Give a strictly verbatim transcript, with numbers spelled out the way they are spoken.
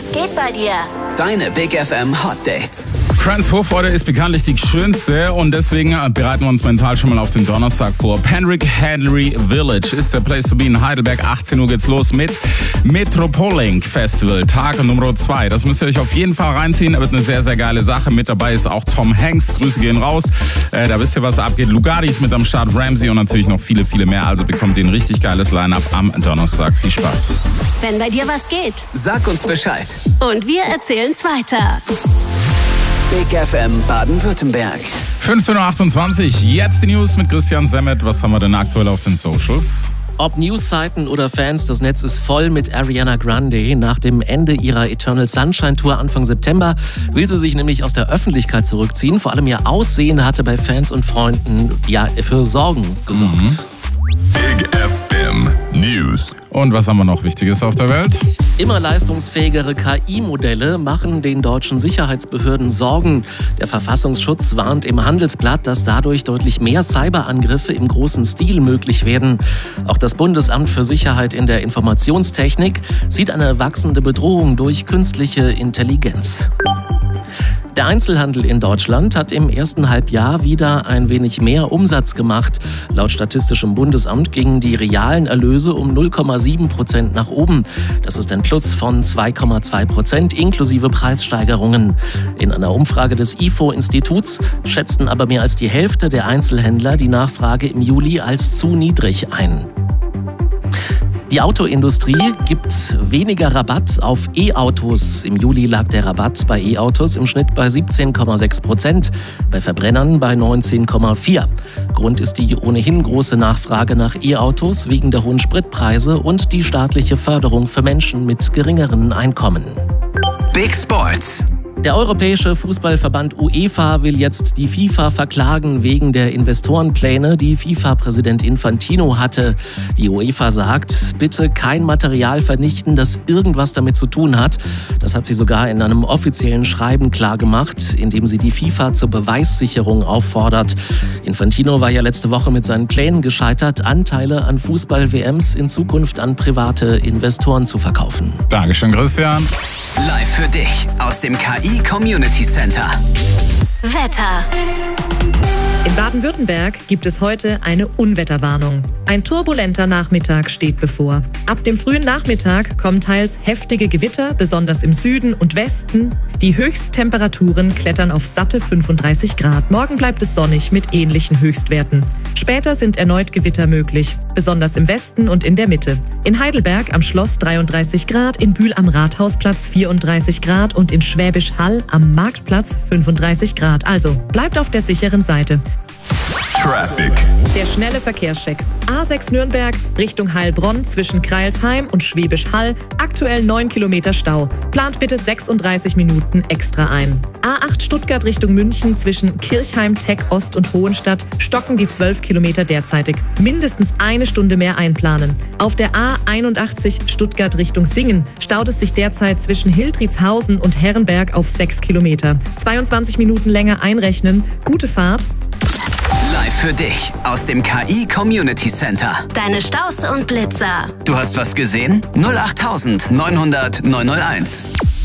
geht bei dir? Deine Big F M Hot Dates. Friends Vorfreude ist bekanntlich die schönste und deswegen bereiten wir uns mental schon mal auf den Donnerstag vor. Penrick Henry Village ist der Place to be in Heidelberg. achtzehn Uhr geht's los mit Metropolink Festival, Tag Nummer zwei. Das müsst ihr euch auf jeden Fall reinziehen. Da wird eine sehr, sehr geile Sache. Mit dabei ist auch Tom Hanks. Grüße gehen raus. Äh, da wisst ihr, was abgeht. Lugardi ist mit am Start, Ramsey und natürlich noch viele, viele mehr. Also bekommt ihr ein richtig geiles Line-Up am Donnerstag. Viel Spaß. Wenn bei dir was geht. Sag uns Bescheid. Und wir erzählen's weiter. Big F M Baden-Württemberg. fünfzehn Uhr achtundzwanzig. Jetzt die News mit Christian Semmet. Was haben wir denn aktuell auf den Socials? Ob Newsseiten oder Fans, das Netz ist voll mit Ariana Grande. Nach dem Ende ihrer Eternal Sunshine Tour Anfang September will sie sich nämlich aus der Öffentlichkeit zurückziehen. Vor allem ihr Aussehen hatte bei Fans und Freunden ja für Sorgen gesorgt. Mhm. Big F M News. Und was haben wir noch Wichtiges auf der Welt? Immer leistungsfähigere K I-Modelle machen den deutschen Sicherheitsbehörden Sorgen. Der Verfassungsschutz warnt im Handelsblatt, dass dadurch deutlich mehr Cyberangriffe im großen Stil möglich werden. Auch das Bundesamt für Sicherheit in der Informationstechnik sieht eine wachsende Bedrohung durch künstliche Intelligenz. Der Einzelhandel in Deutschland hat im ersten Halbjahr wieder ein wenig mehr Umsatz gemacht. Laut Statistischem Bundesamt gingen die realen Erlöse um null Komma sieben Prozent nach oben. Das ist ein Plus von zwei Komma zwei Prozent inklusive Preissteigerungen. In einer Umfrage des I F O-Instituts schätzten aber mehr als die Hälfte der Einzelhändler die Nachfrage im Juli als zu niedrig ein. Die Autoindustrie gibt weniger Rabatt auf E-Autos. Im Juli lag der Rabatt bei E-Autos im Schnitt bei siebzehn Komma sechs Prozent, bei Verbrennern bei neunzehn Komma vier. Grund ist die ohnehin große Nachfrage nach E-Autos wegen der hohen Spritpreise und die staatliche Förderung für Menschen mit geringeren Einkommen. Big Sports. Der Europäische Fußballverband UEFA will jetzt die FIFA verklagen wegen der Investorenpläne, die FIFA-Präsident Infantino hatte. Die UEFA sagt, bitte kein Material vernichten, das irgendwas damit zu tun hat. Das hat sie sogar in einem offiziellen Schreiben klargemacht, in dem sie die FIFA zur Beweissicherung auffordert. Infantino war ja letzte Woche mit seinen Plänen gescheitert, Anteile an Fußball-W Ms in Zukunft an private Investoren zu verkaufen. Dankeschön, Christian. Live für dich aus dem K I Community Center. Wetter. In Baden-Württemberg gibt es heute eine Unwetterwarnung. Ein turbulenter Nachmittag steht bevor. Ab dem frühen Nachmittag kommen teils heftige Gewitter, besonders im Süden und Westen. Die Höchsttemperaturen klettern auf satte fünfunddreißig Grad. Morgen bleibt es sonnig mit ähnlichen Höchstwerten. Später sind erneut Gewitter möglich, besonders im Westen und in der Mitte. In Heidelberg am Schloss dreiunddreißig Grad, in Bühl am Rathausplatz vierunddreißig Grad und in Schwäbisch Hall am Marktplatz fünfunddreißig Grad. Also bleibt auf der sicheren Seite. Traffic. Der schnelle Verkehrscheck. A sechs Nürnberg Richtung Heilbronn zwischen Kreilsheim und Schwäbisch Hall. Aktuell neun Kilometer Stau. Plant bitte sechsunddreißig Minuten extra ein. A acht Stuttgart Richtung München zwischen Kirchheim, Teck Ost und Hohenstadt stocken die zwölf Kilometer derzeitig. Mindestens eine Stunde mehr einplanen. Auf der A einundachtzig Stuttgart Richtung Singen staut es sich derzeit zwischen Hildriedshausen und Herrenberg auf sechs Kilometer. zweiundzwanzig Minuten länger einrechnen. Gute Fahrt. Live für dich aus dem K I Community Center. Deine Staus und Blitzer. Du hast was gesehen? null acht neunhundert neunhunderт neunhunderteins.